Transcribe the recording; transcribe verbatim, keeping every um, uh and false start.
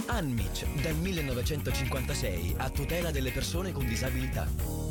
Anmic, dal millenovecentocinquantasei, a tutela delle persone con disabilità.